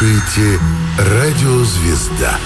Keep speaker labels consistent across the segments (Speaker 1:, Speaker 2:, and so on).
Speaker 1: слушаете «Радиозвезда».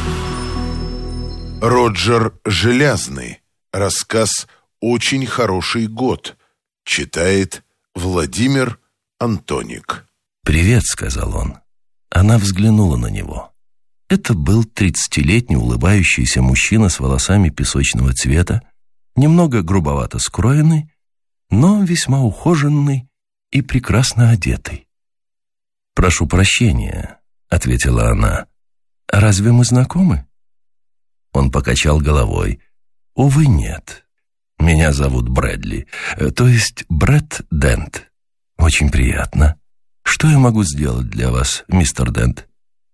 Speaker 2: Роджер Желязный. Рассказ «Очень хороший год». Читает Владимир Антоник.
Speaker 3: «Привет», — сказал он. Она взглянула на него. Это был 30-летний улыбающийся мужчина с волосами песочного цвета, немного грубовато скроенный, но весьма ухоженный и прекрасно одетый. «Прошу прощения», — ответила она. «Разве мы знакомы?» Он покачал головой. «Увы, нет. Меня зовут Брэдли, то есть Брэд Дент. Очень приятно. Что я могу сделать для вас, мистер Дент?»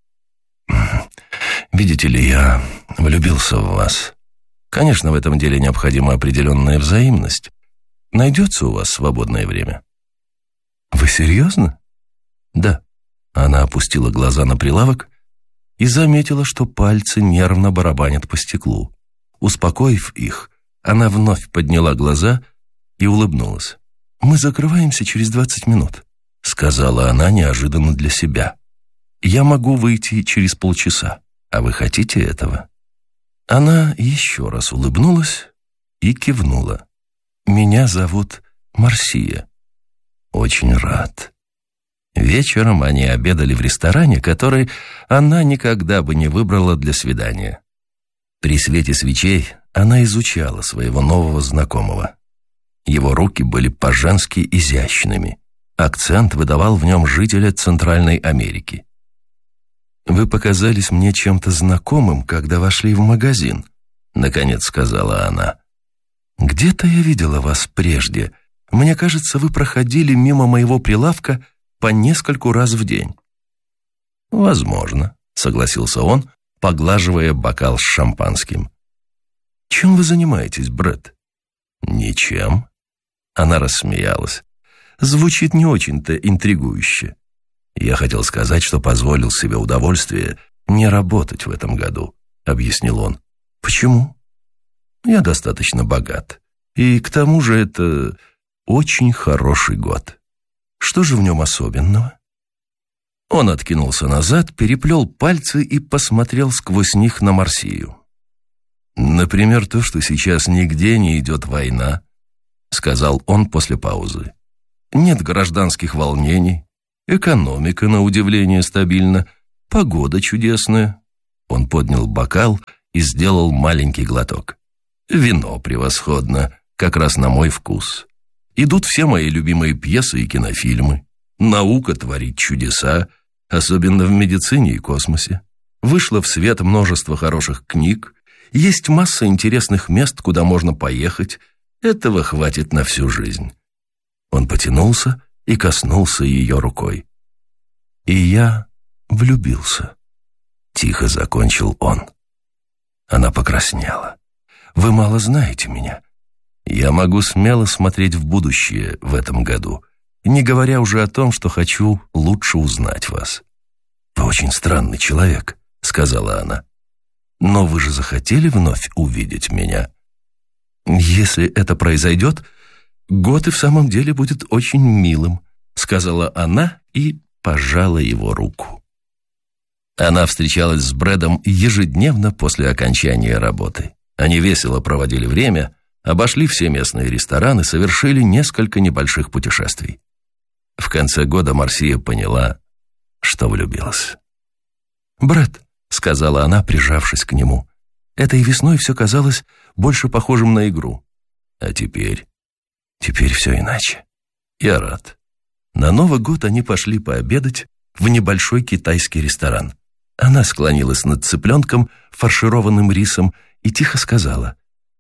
Speaker 3: «Видите ли, я влюбился в вас. Конечно, в этом деле необходима определенная взаимность. Найдется у вас свободное время?» «Вы серьезно?» «Да». Она опустила глаза на прилавок и заметила, что пальцы нервно барабанят по стеклу. Успокоив их, она вновь подняла глаза и улыбнулась. «Мы закрываемся через 20 минут», — сказала она неожиданно для себя. «Я могу выйти через полчаса. А вы хотите этого?» Она еще раз улыбнулась и кивнула. «Меня зовут Марсия». «Очень рад». Вечером они обедали в ресторане, который она никогда бы не выбрала для свидания. При свете свечей она изучала своего нового знакомого. Его руки были по-женски изящными. Акцент выдавал в нем жителя Центральной Америки. «Вы показались мне чем-то знакомым, когда вошли в магазин», — наконец сказала она. «Где-то я видела вас прежде. Мне кажется, вы проходили мимо моего прилавка по нескольку раз в день». «Возможно», — согласился он, поглаживая бокал с шампанским. «Чем вы занимаетесь, Брэд?» «Ничем». Она рассмеялась. «Звучит не очень-то интригующе. Я хотел сказать, что позволил себе удовольствие не работать в этом году», — объяснил он. «Почему?» «Я достаточно богат. И к тому же это очень хороший год». «Что же в нем особенного?» Он откинулся назад, переплел пальцы и посмотрел сквозь них на Марсию. «Например, то, что сейчас нигде не идет война», — сказал он после паузы. «Нет гражданских волнений, экономика, на удивление, стабильна, погода чудесная». Он поднял бокал и сделал маленький глоток. «Вино превосходно, как раз на мой вкус. Идут все мои любимые пьесы и кинофильмы. Наука творит чудеса, особенно в медицине и космосе. Вышло в свет множество хороших книг. Есть масса интересных мест, куда можно поехать. Этого хватит на всю жизнь». Он потянулся и коснулся ее рукой. «И я влюбился», — тихо закончил он. Она покраснела. «Вы мало знаете меня. Я могу смело смотреть в будущее в этом году, не говоря уже о том, что хочу лучше узнать вас». «Вы очень странный человек», — сказала она. «Но вы же захотели вновь увидеть меня. Если это произойдет, год и в самом деле будет очень милым», — сказала она и пожала его руку. Она встречалась с Брэдом ежедневно после окончания работы. Они весело проводили время, обошли все местные рестораны, совершили несколько небольших путешествий. В конце года Марсия поняла, что влюбилась. «Брэд», — сказала она, прижавшись к нему, — «этой весной все казалось больше похожим на игру. А теперь? Теперь все иначе. Я рад». На Новый год они пошли пообедать в небольшой китайский ресторан. Она склонилась над цыпленком, фаршированным рисом, и тихо сказала: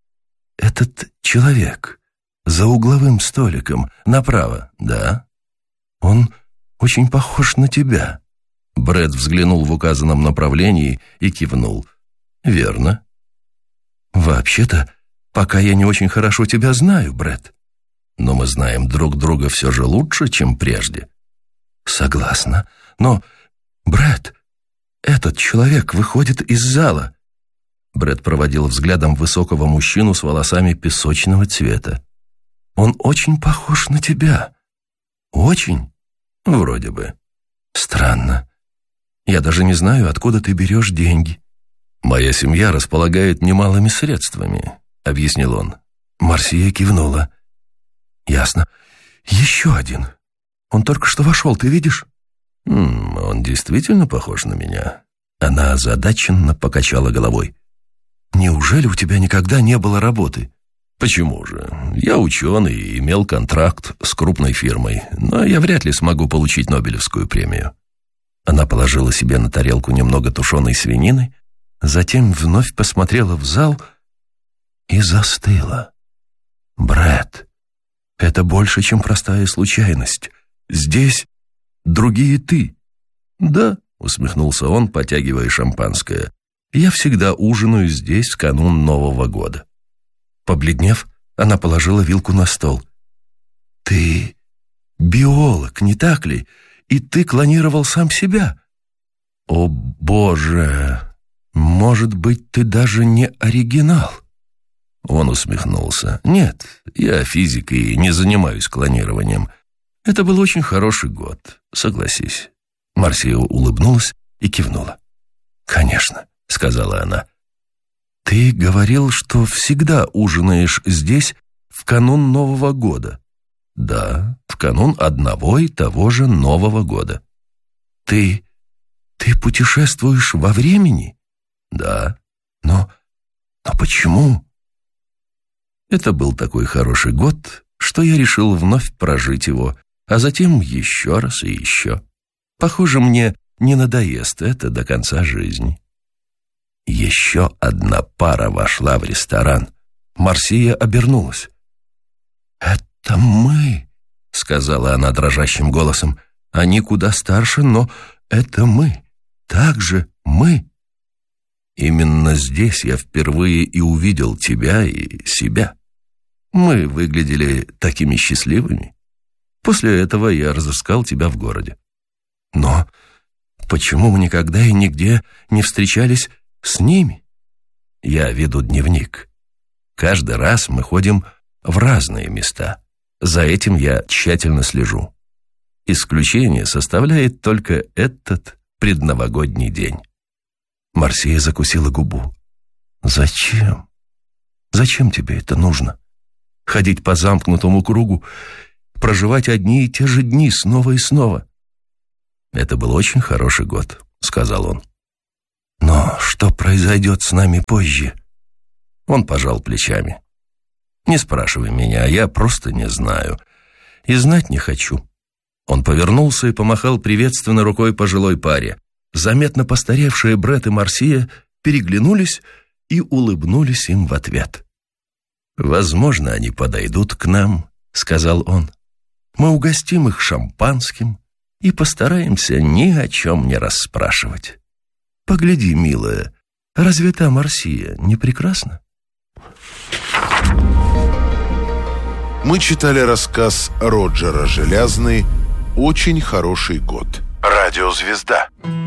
Speaker 3: «Этот человек за угловым столиком направо, да? Он очень похож на тебя». Брэд взглянул в указанном направлении и кивнул. «Верно». «Вообще-то, пока я не очень хорошо тебя знаю, Брэд. Но мы знаем друг друга все же лучше, чем прежде». «Согласна. Но, Брэд, этот человек выходит из зала». Брэд проводил взглядом высокого мужчину с волосами песочного цвета. «Он очень похож на тебя». «Очень?» «Вроде бы». «Странно. Я даже не знаю, откуда ты берешь деньги». «Моя семья располагает немалыми средствами», — объяснил он. Марсия кивнула. «Ясно. Еще один. Он только что вошел, ты видишь?» «Он действительно похож на меня?» Она озадаченно покачала головой. «Неужели у тебя никогда не было работы?» «Почему же? Я ученый и имел контракт с крупной фирмой, но я вряд ли смогу получить Нобелевскую премию». Она положила себе на тарелку немного тушеной свинины, затем вновь посмотрела в зал и застыла. «Брэд, это больше, чем простая случайность. Здесь другие ты». «Да», — усмехнулся он, потягивая шампанское. «Я всегда ужинаю здесь в канун Нового года». Побледнев, она положила вилку на стол. «Ты биолог, не так ли? И ты клонировал сам себя?» «О, Боже! Может быть, ты даже не оригинал?» Он усмехнулся. «Нет, я физик и не занимаюсь клонированием. Это был очень хороший год, согласись». Марсия улыбнулась и кивнула. «Конечно», — сказала она. «Ты говорил, что всегда ужинаешь здесь в канун Нового года». «Да, в канун одного и того же Нового года». Ты путешествуешь во времени?» «Да». Но почему?» «Это был такой хороший год, что я решил вновь прожить его, а затем еще раз и еще. Похоже, мне не надоест это до конца жизни». Еще одна пара вошла в ресторан. Марсия обернулась. «Это мы», — сказала она дрожащим голосом. «Они куда старше, но это мы. Также мы». «Именно здесь я впервые и увидел тебя и себя. Мы выглядели такими счастливыми. После этого я разыскал тебя в городе». «Но почему мы никогда и нигде не встречались с ними?» «Я веду дневник. Каждый раз мы ходим в разные места. За этим я тщательно слежу. Исключение составляет только этот предновогодний день». Марсия закусила губу. «Зачем? Зачем тебе это нужно? Ходить по замкнутому кругу, проживать одни и те же дни снова и снова?» «Это был очень хороший год», — сказал он. «Но что произойдет с нами позже?» Он пожал плечами. «Не спрашивай меня, я просто не знаю. И знать не хочу». Он повернулся и помахал приветственно рукой пожилой паре. Заметно постаревшие Брэд и Марсия переглянулись и улыбнулись им в ответ. «Возможно, они подойдут к нам», — сказал он. «Мы угостим их шампанским и постараемся ни о чем не расспрашивать. Погляди, милая, разве та Марсия не прекрасна?»
Speaker 2: Мы читали рассказ Роджера Желязный «Очень хороший год». Радиозвезда.